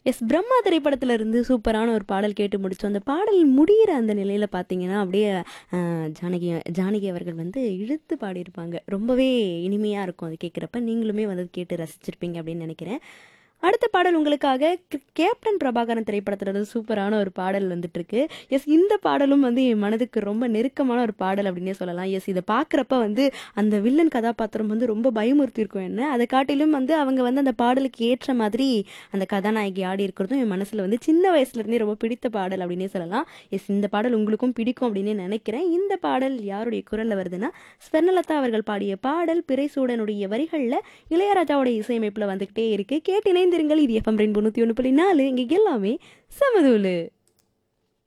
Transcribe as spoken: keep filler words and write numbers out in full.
S Brahma திரைப்படத்துல இருந்து சூப்பரான ஒரு பாடல் கேட்டு முடிச்சோம். அந்த பாடல் முடியிற அந்த நிலையில பார்த்தீங்கன்னா, அப்படியே அ ஜானகி ஜானகி அவர்கள் வந்து இழுத்து பாடியிருப்பாங்க. ரொம்பவே இனிமையா இருக்கும் அது கேட்குறப்ப. நீங்களுமே வந்து கேட்டு ரசிச்சிருப்பீங்க அப்படின்னு நெனைக்கிறேன். அடுத்த பாடல் உங்களுக்காக க் கேப்டன் பிரபாகரன் திரைப்படத்துல இருந்து சூப்பரான ஒரு பாடல் வந்துட்டுருக்கு. எஸ் இந்த பாடலும் வந்து என் மனதுக்கு ரொம்ப நெருக்கமான ஒரு பாடல் அப்படின்னே சொல்லலாம். எஸ் இத பார்க்குறப்ப வந்து அந்த வில்லன் கதாபாத்திரம் வந்து ரொம்ப பயமுறுத்தியிருக்கும் என்ன. அத காட்டிலும் வந்து அவங்க வந்து அந்த பாடலுக்கு ஏற்ற மாதிரி அந்த கதாநாயகி ஆடி இருக்கிறதும் என் மனசுல வந்து சின்ன வயசுலேருந்தே ரொம்ப பிடித்த பாடல் அப்படின்னே சொல்லலாம். எஸ் இந்த பாடல் உங்களுக்கும் பிடிக்கும் அப்படின்னு நினைக்கிறேன். இந்த பாடல் யாருடைய குரல்ல வருதுன்னா, ஸ்வர்ணலதா அவர்கள் பாடிய பாடல் பிறைசூடனுடைய வரிகள்ல இளையராஜாவோட இசையமைப்புல வந்துகிட்டே இருக்கு. கேட்டு இணைந்திருங்கள். இது எஃப்எம் ரெயின்போ நூற்றி ஒன்று புள்ளி நாலு. இங்க எல்லாமே சமதூளு.